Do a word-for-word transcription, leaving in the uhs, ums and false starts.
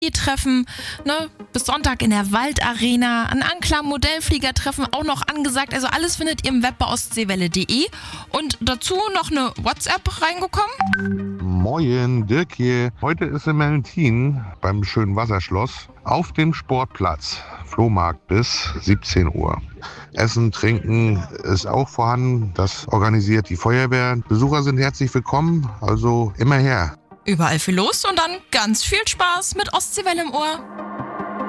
Treffen, ne, bis Sonntag in der Waldarena, ein Anklam-Modellfliegertreffen auch noch angesagt. Also alles findet ihr im Web bei ostseewelle punkt de und dazu noch eine WhatsApp reingekommen. Moin, Dirk hier. Heute ist in Mellentin beim schönen Wasserschloss auf dem Sportplatz Flohmarkt bis siebzehn Uhr. Essen, Trinken ist auch vorhanden. Das organisiert die Feuerwehr. Besucher sind herzlich willkommen, also immer her. Überall viel los und dann ganz viel Spaß mit Ostseewelle im Ohr.